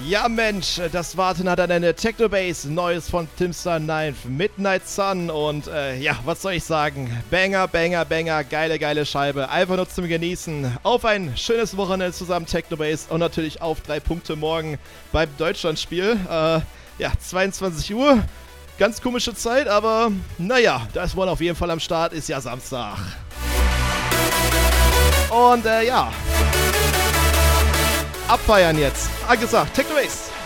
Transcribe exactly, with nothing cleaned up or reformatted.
Ja Mensch, das Warten hat an eine Technobase, Neues von Timstar Ninth, Midnight Sun und äh, ja, was soll ich sagen, Banger, Banger, Banger, geile, geile Scheibe, einfach nur zum Genießen. Auf ein schönes Wochenende zusammen Technobase und natürlich auf drei Punkte morgen beim Deutschlandspiel. Äh, ja, zweiundzwanzig Uhr, ganz komische Zeit, aber naja, da ist wohl auf jeden Fall am Start, ist ja Samstag. Und äh, ja, abfeiern jetzt. Ah, gesagt, Technobase.